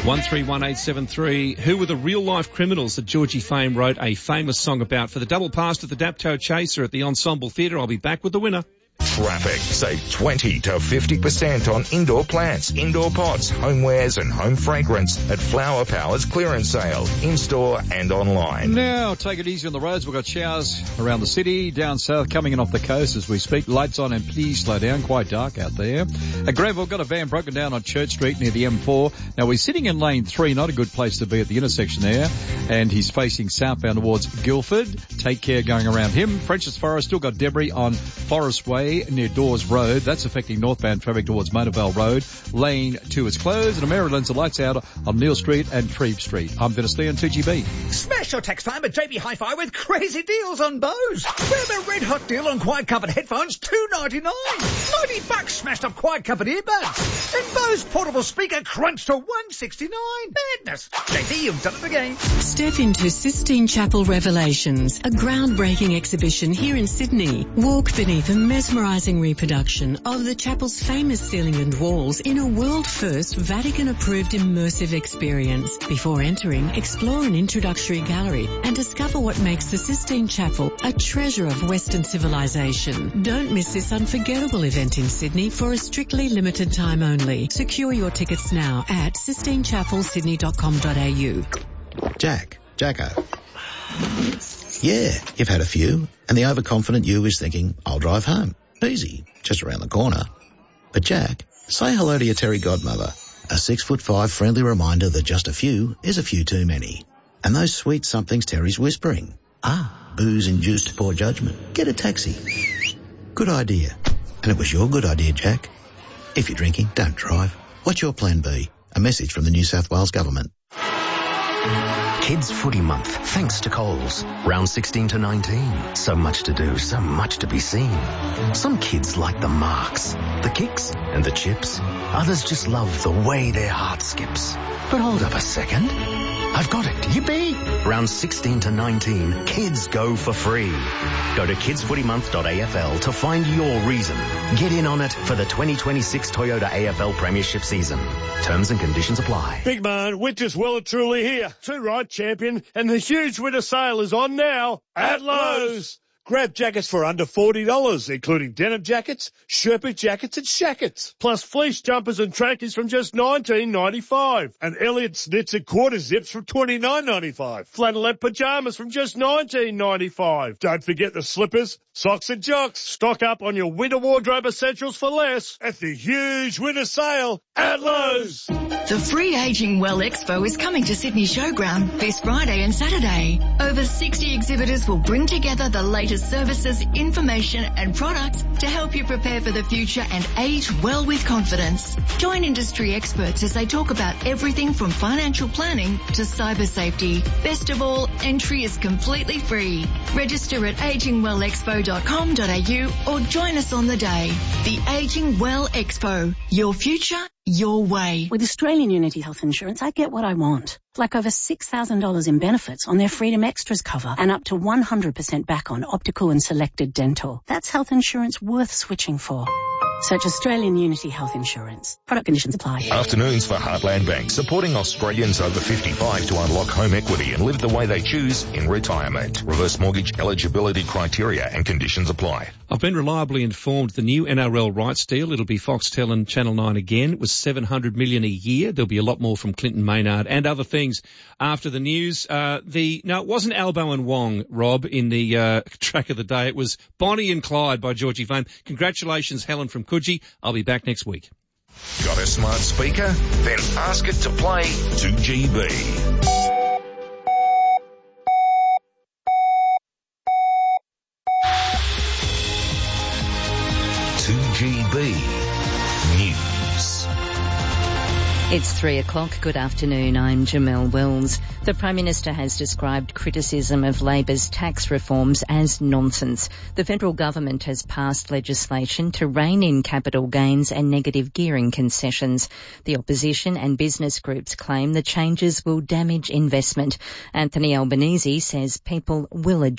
131873. Who were the real-life criminals that Georgie Fame wrote a famous song about? For the double pass to the Dapto Chaser at the Ensemble Theatre, I'll be back with the winner. Traffic. Save 20 to 50% on indoor plants, indoor pots, homewares and home fragrance at Flower Power's clearance sale, in-store and online. Now, take it easy on the roads. We've got showers around the city, down south, coming in off the coast as we speak. Lights on and please slow down. Quite dark out there. At Greville, got a van broken down on Church Street near the M4. Now, we're sitting in lane 3, not a good place to be at the intersection there. And he's facing southbound towards Guildford. Take care going around him. French's Forest, still got debris on Forest Way near Dawes Road. That's affecting northbound traffic towards Motorvale Road. Lane 2 is closed, and Maryland's the lights out on Neil Street and Trebe Street. I'm Dennis Lee on 2GB. Smash your tax time at JB Hi-Fi with crazy deals on Bose. Grab a red hot deal on quiet comfort headphones, $2.99. $90 smashed up quiet comfort earbuds. And Bose portable speaker crunched to $169. Madness. JB, you've done it again. Step into Sistine Chapel Revelations, a groundbreaking exhibition here in Sydney. Walk beneath a mesmerising reproduction of the chapel's famous ceiling and walls in a world-first Vatican-approved immersive experience. Before entering, explore an introductory gallery and discover what makes the Sistine Chapel a treasure of Western civilization. Don't miss this unforgettable event in Sydney for a strictly limited time only. Secure your tickets now at sistinechapelsydney.com.au. Jacko. Yeah, you've had a few, and the overconfident you is thinking, I'll drive home. Easy, just around the corner. But Jack, say hello to your Terry godmother. A 6'5" friendly reminder that just a few is a few too many. And those sweet somethings Terry's whispering. Booze-induced poor judgment. Get a taxi. Good idea. And it was your good idea, Jack. If you're drinking, don't drive. What's your plan B? A message from the New South Wales Government. Kids Footy Month, thanks to Coles. Round 16 to 19. So much to do, so much to be seen. Some kids like the marks, the kicks and the chips. Others just love the way their heart skips. But hold up a second. I've got it. Yippee! Round 16 to 19. Kids go for free. Go to kidsfootymonth.afl to find your reason. Get in on it for the 2026 Toyota AFL Premiership season. Terms and conditions apply. Big man, winter's well and truly here. Too right, champion. And the huge winter sale is on now at Lowe's. Grab jackets for under $40, including denim jackets, Sherpa jackets and shackets, plus fleece jumpers and trackies from just $19.95, and Elliott's knits and quarter zips from $29.95, flannelette pajamas from just $19.95. Don't forget the slippers, socks and jocks. Stock up on your winter wardrobe essentials for less at the huge winter sale at Lowe's. The Free Aging Well Expo is coming to Sydney Showground this Friday and Saturday. Over 60 exhibitors will bring together the latest services, information and products to help you prepare for the future and age well with confidence. Join industry experts as they talk about everything from financial planning to cyber safety. Best of all, entry is completely free. Register at agingwellexpo.com.au or join us on the day. The Aging Well Expo. Your future, your way. With Australian Unity Health Insurance, I get what I want. Like over $6,000 in benefits on their Freedom Extras cover and up to 100% back on optical and selected dental. That's health insurance worth switching for. Search Australian Unity Health Insurance. Product conditions apply. Afternoons for Heartland Bank, supporting Australians over 55 to unlock home equity and live the way they choose in retirement. Reverse mortgage eligibility criteria and conditions apply. I've been reliably informed the new NRL rights deal, it'll be Foxtel and Channel 9 again, it was $700 million a year. There'll be a lot more from Clinton Maynard and other things after the news. No, it wasn't Albo and Wong, Rob, in the track of the day. It was Bonnie and Clyde by Georgie Fame. Congratulations, Helen from Coogee. I'll be back next week. Got a smart speaker? Then ask it to play 2GB. 2GB News. It's 3:00. Good afternoon. I'm Jamelle Wells. The Prime Minister has described criticism of Labor's tax reforms as nonsense. The federal government has passed legislation to rein in capital gains and negative gearing concessions. The opposition and business groups claim the changes will damage investment. Anthony Albanese says people will